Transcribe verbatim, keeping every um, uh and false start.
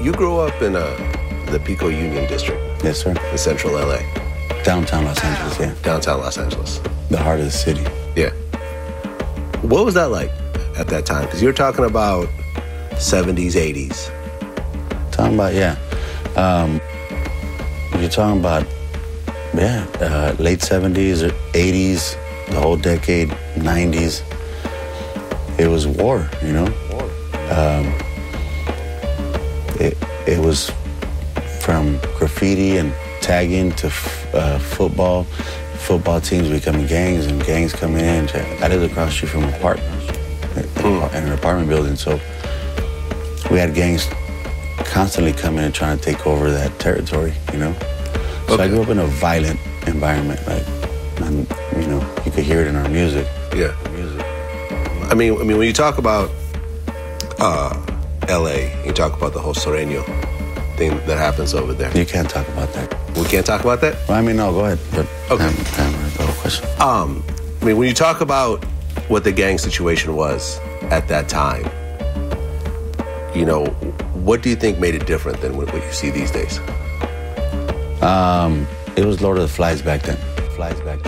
you grew up in uh, the Pico Union District. Yes, sir. In central L A. Downtown Los Angeles, yeah. Downtown Los Angeles. The heart of the city. Yeah. What was that like at that time? Because you're talking about seventies, eighties. Talking about, yeah. Um, you're talking about, yeah, uh, late seventies or eighties, the whole decade, nineties. It was war, you know? War. Um, it, it was from graffiti and tagging to f- uh, football, football teams becoming gangs and gangs coming in. I lived across the street from an apartment, mm. in an apartment building, so we had gangs constantly coming and trying to take over that territory, you know? So okay. I grew up in a violent environment, like, and, you know, you could hear it in our music. Yeah. Music. I mean, I mean, when you talk about uh, L A, you talk about the whole Sureño thing that happens over there. You can't talk about that. We can't talk about that? Well, I mean, no, go ahead. But okay. Um, um, the whole question. Um, I mean, when you talk about what the gang situation was at that time, you know, what do you think made it different than what you see these days? Um, it was Lord of the Flies back then. Flies back then.